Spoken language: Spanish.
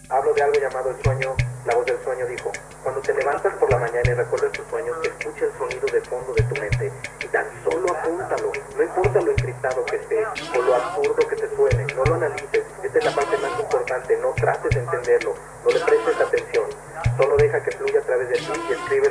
Hablo de algo llamado el sueño. La voz del sueño dijo: cuando te levantas por la mañana y recuerdas tus sueños, escucha el sonido de fondo de tu mente y tan solo apúntalo. No importa lo encriptado que esté o lo absurdo que te suene, no lo analices. Esta es la parte más importante. No trates de entenderlo, no le prestes atención. Solo deja que fluya a través de ti y escribe